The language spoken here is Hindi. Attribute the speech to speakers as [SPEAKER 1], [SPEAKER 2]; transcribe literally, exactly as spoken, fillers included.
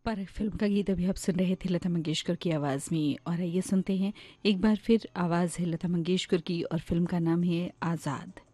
[SPEAKER 1] पारक फिल्म का गीत अभी आप सुन रहे थे लता मंगेशकर की आवाज़ में। और आइए सुनते हैं एक बार फिर आवाज़ है लता मंगेशकर की और फिल्म का नाम है आज़ाद।